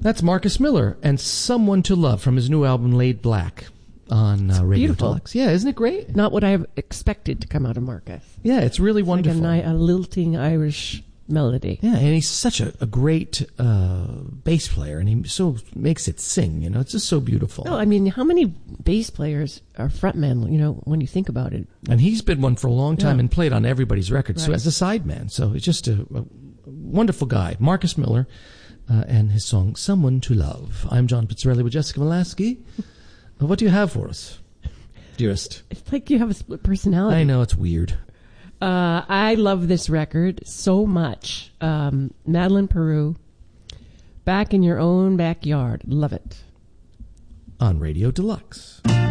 That's Marcus Miller and Someone to Love from his new album Laid Black on Radio beautiful. Deluxe. Yeah, isn't it great? Not what I have expected to come out of Marcus. Yeah, it's really wonderful. Like a lilting Irish melody. Yeah, and he's such a great bass player, and he so makes it sing. It's just so beautiful. No, I mean, how many bass players are frontmen? When you think about it. And he's been one for a long time Yeah. and played on everybody's records, so Right. as a sideman. So it's just a wonderful guy, Marcus Miller, and his song "Someone to Love." I'm John Pizzarelli with Jessica Molaski. What do you have for us, dearest? It's like you have a split personality. I know it's weird. I love this record so much. Madeline Peru, Back in Your Own Backyard. Love it. On Radio Deluxe.